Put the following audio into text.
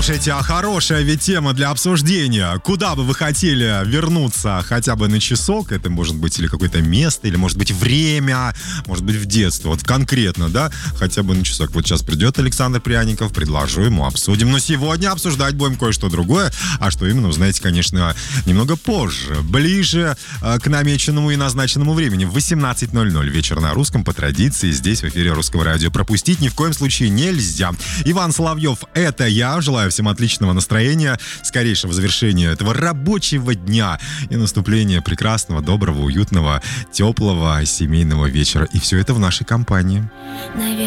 Слушайте, а хорошая ведь тема для обсуждения. Куда бы вы хотели вернуться хотя бы на часок? Это может быть или какое-то место, или может быть время, может быть в детство. Вот конкретно, да? Хотя бы на часок. Вот сейчас придет Александр Пряников, предложу ему, обсудим. Но сегодня обсуждать будем кое-что другое. А что именно, узнаете, конечно, немного позже. Ближе к намеченному и назначенному времени. В 18:00 вечера на русском, по традиции, здесь в эфире Русского радио. Пропустить ни в коем случае нельзя. Иван Соловьев, это я. Желаю всем отличного настроения, скорейшего завершения этого рабочего дня и наступления прекрасного, доброго, уютного, теплого семейного вечера. И все это в нашей компании.